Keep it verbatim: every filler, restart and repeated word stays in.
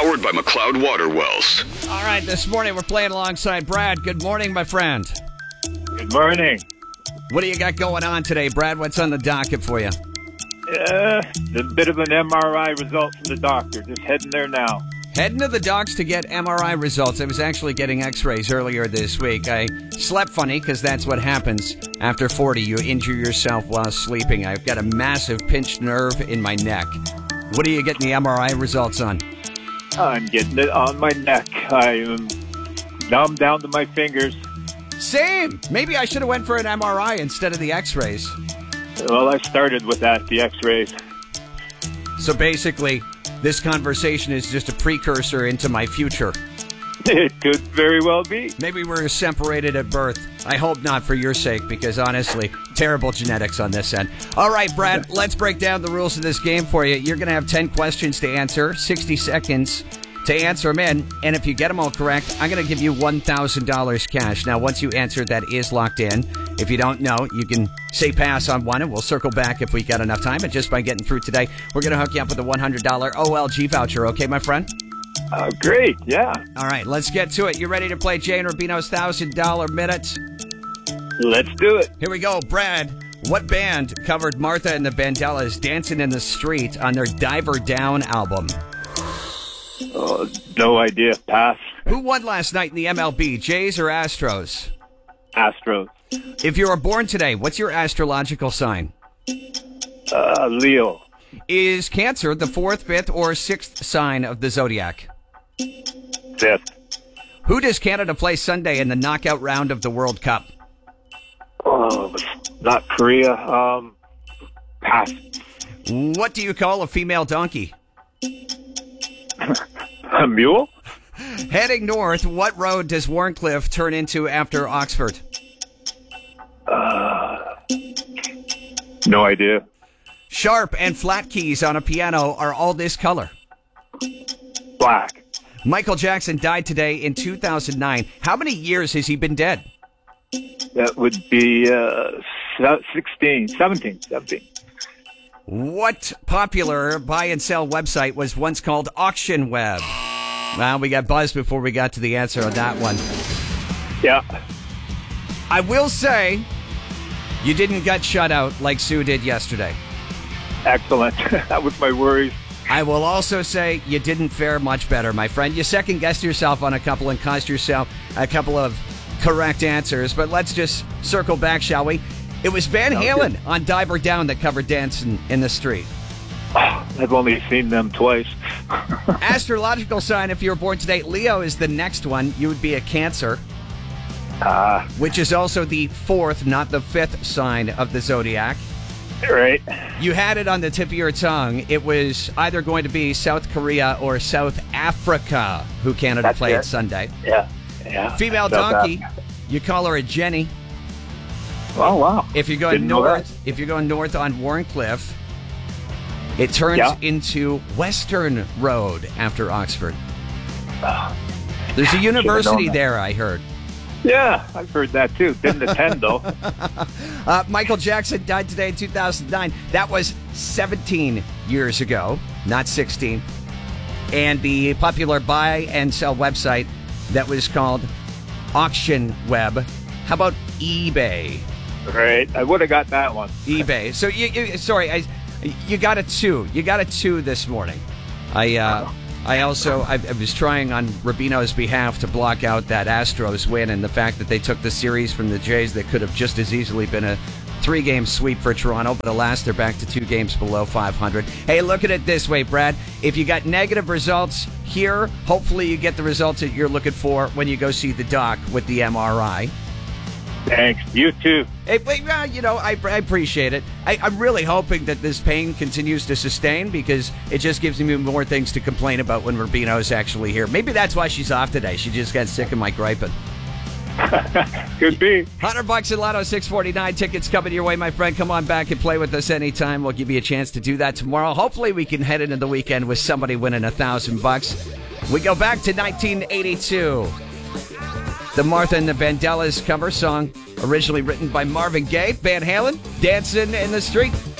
Powered by McLeod Water Wells. All right, this morning we're playing alongside Brad. Good morning, my friend. Good morning. What do you got going on today, Brad? What's on the docket for you? Uh, a bit of an M R I result from the doctor. Just heading there now. Heading to the docs to get M R I results. I was actually getting x-rays earlier this week. I slept funny because that's what happens after forty. You injure yourself while sleeping. I've got a massive pinched nerve in my neck. What are you getting the M R I results on? I'm getting it on my neck. I am numb down to my fingers. Same. Maybe I should have went for an M R I instead of the x-rays. Well, I started with that, the x-rays. So basically, this conversation is just a precursor into my future. It could very well be. Maybe we're separated at birth. I hope not for your sake, because honestly, terrible genetics on this end. All right, Brad, let's break down the rules of this game for you. You're going to have ten questions to answer, sixty seconds to answer them in, and if you get them all correct, I'm going to give you one thousand dollars cash. Now, once you answer, that is locked in. If you don't know, you can say pass on one, and we'll circle back if we got enough time. And just by getting through today, we're going to hook you up with a one hundred dollars O L G voucher. Okay, my friend? Uh, great, yeah. All right, let's get to it. You ready to play Jay and Rubino's one thousand dollars minute? Let's do it. Here we go. Brad, what band covered Martha and the Vandellas Dancing in the Street on their Diver Down album? Oh, no idea. Pass. Who won last night in the M L B, Jays or Astros? Astros. If you were born today, what's your astrological sign? Uh, Leo. Is Cancer the fourth, fifth, or sixth sign of the zodiac? Fifth. Who does Canada play Sunday in the knockout round of the World Cup? Oh, not Korea. Um, pass. What do you call a female donkey? A mule? Heading north, what road does Warncliffe turn into after Oxford? Uh, no idea. Sharp and flat keys on a piano are all this color. Black. Michael Jackson died today in two thousand nine. How many years has he been dead? That would be uh, sixteen, seventeen, seventeen. What popular buy and sell website was once called Auction Web? Well, we got buzzed before we got to the answer on that one. Yeah. I will say, you didn't get shut out like Sue did yesterday. Excellent. That was my worry. I will also say you didn't fare much better, my friend. You second-guessed yourself on a couple and cost yourself a couple of correct answers. But let's just circle back, shall we? It was Van Halen on Diver Down that covered Dancing in the Street. Oh, I've only seen them twice. Astrological sign, if you were born today, Leo is the next one. You would be a Cancer. Ah. Uh, which is also the fourth, not the fifth sign of the zodiac. Right. You had it on the tip of your tongue. It was either going to be South Korea or South Africa, who Canada That's played it. Sunday. Yeah. Yeah. Female South donkey, Africa. You call her a Jenny. Oh, wow. If you're going Didn't know north, that. if you're going north on Warncliffe, it turns Yeah. into Western Road after Oxford. Oh, There's a university that. there, I heard. Yeah, I've heard that too. Didn't attend though. uh, Michael Jackson died today in two thousand nine. That was seventeen years ago, not sixteen. And the popular buy and sell website that was called Auction Web. How about eBay? Right, I would have got that one. eBay. So you, you sorry, I, you got a two. You got a two this morning. I uh, I also I, I was trying on Rubino's behalf to block out that Astros win and the fact that they took the series from the Jays that could have just as easily been a three-game sweep for Toronto, but alas, they're back to two games below five hundred. Hey, look at it this way, Brad. If you got negative results here, hopefully you get the results that you're looking for when you go see the doc with the M R I. Thanks. You too. Hey, well, you know, I, I appreciate it. I, I'm really hoping that this pain continues to sustain because it just gives me more things to complain about when Rubino's actually here. Maybe that's why she's off today. She just got sick of my griping. Could be. one hundred bucks in Lotto six forty-nine. Tickets coming your way, my friend. Come on back and play with us anytime. We'll give you a chance to do that tomorrow. Hopefully we can head into the weekend with somebody winning a thousand bucks. We go back to nineteen eighty-two. The Martha and the Vandellas cover song, originally written by Marvin Gaye. Van Halen, Dancing in the Street.